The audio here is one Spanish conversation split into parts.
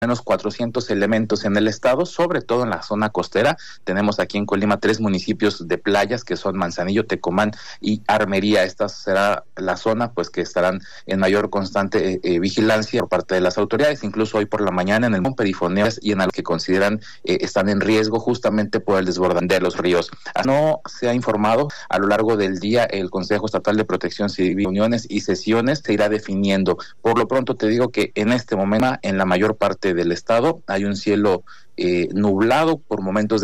menos 400 elementos en el estado, sobre todo en la zona costera. Tenemos aquí en Colima 3 municipios de playas que son Manzanillo, Tecomán y Armería. Esta será la zona pues que estarán en mayor constante vigilancia por parte de las autoridades. Incluso hoy por la mañana en el Perifoneas y en el que consideran están en riesgo justamente por el desbordamiento de los ríos. No se ha informado a lo largo del día. El Consejo Estatal de Protección Civil, reuniones y sesiones se irá definiendo. Por lo pronto te digo que en este momento en la mayor parte del estado hay un cielo nublado por momentos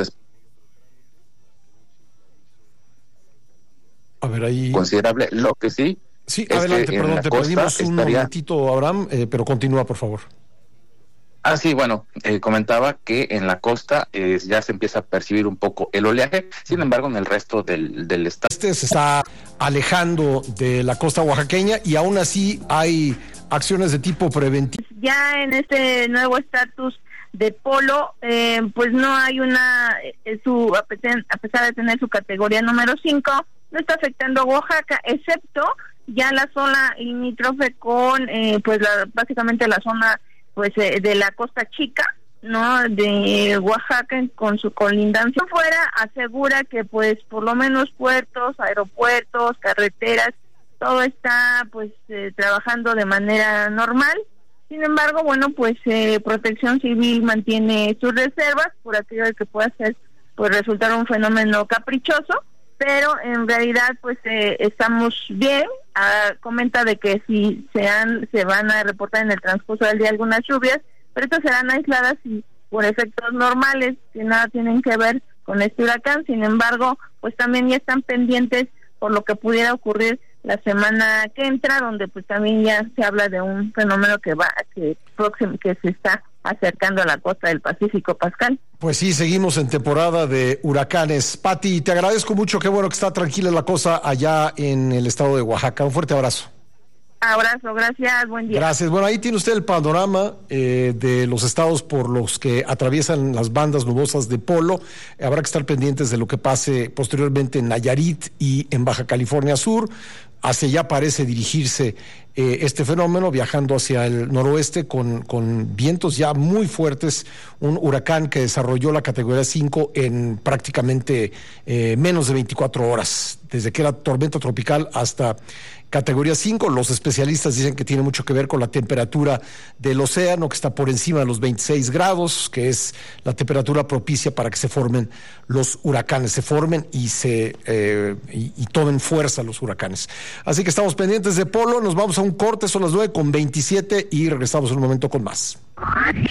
a ver, ahí considerable. Lo que sí adelante, perdón, te perdimos un momentito, Abraham, pero continúa, por favor. Sí, bueno, comentaba que en la costa ya se empieza a percibir un poco el oleaje, sin embargo en el resto del estado se está alejando de la costa oaxaqueña y aún así hay acciones de tipo preventivo. Ya en este nuevo estatus de polo, pues no hay a pesar de tener su categoría número 5, no está afectando a Oaxaca, excepto ya la zona limítrofe con, básicamente la zona pues de la Costa Chica, ¿no?, de Oaxaca con su colindancia. Fuera asegura que pues por lo menos puertos, aeropuertos, carreteras, todo está pues trabajando de manera normal. Sin embargo, bueno, pues Protección Civil mantiene sus reservas por aquello de que pueda ser pues resultar un fenómeno caprichoso, pero en realidad pues estamos bien. Comenta de que si se van a reportar en el transcurso del día algunas lluvias, pero estas serán aisladas y por efectos normales que nada tienen que ver con este huracán. Sin embargo, pues también ya están pendientes por lo que pudiera ocurrir la semana que entra, donde pues también ya se habla de un fenómeno que se está acercando a la costa del Pacífico, Pascal. Pues sí, seguimos en temporada de huracanes. Pati, te agradezco mucho, qué bueno que está tranquila la cosa allá en el estado de Oaxaca. Un fuerte abrazo. Abrazo, gracias, buen día. Gracias. Bueno, ahí tiene usted el panorama de los estados por los que atraviesan las bandas nubosas de polo. Habrá que estar pendientes de lo que pase posteriormente en Nayarit y en Baja California Sur. Hacia allá parece dirigirse este fenómeno, viajando hacia el noroeste con vientos ya muy fuertes, un huracán que desarrolló la categoría 5 en prácticamente menos de 24 horas, desde que era tormenta tropical hasta categoría 5. Los especialistas dicen que tiene mucho que ver con la temperatura del océano, que está por encima de los 26 grados, que es la temperatura propicia para que se formen los huracanes, se formen y tomen fuerza los huracanes. Así que estamos pendientes de polo, nos vamos a un corte, son las 9:27 y regresamos en un momento con más.